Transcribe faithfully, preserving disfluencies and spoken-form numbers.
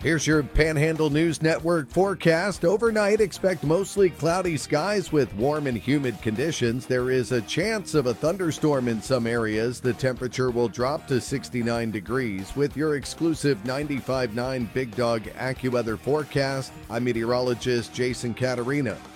Here's your Panhandle News Network forecast. Overnight, expect mostly cloudy skies with warm and humid conditions. There is a chance of a thunderstorm in some areas. The temperature will drop to sixty-nine degrees. With your exclusive ninety-five point nine Big Dog AccuWeather forecast, I'm meteorologist Jason Caterina.